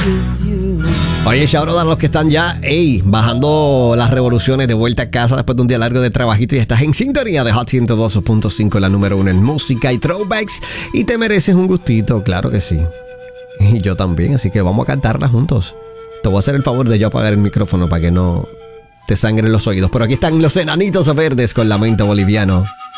Oye, shout out a los que están ya, bajando las revoluciones de vuelta a casa después de un día largo de trabajito y estás en sintonía de Hot 102.5, la número 1 en música y throwbacks, y te mereces un gustito, claro que sí. Y yo también, así que vamos a cantarla juntos. Te voy a hacer el favor de yo apagar el micrófono para que no te sangren los oídos. Pero aquí están los Enanitos Verdes con Lamento Boliviano.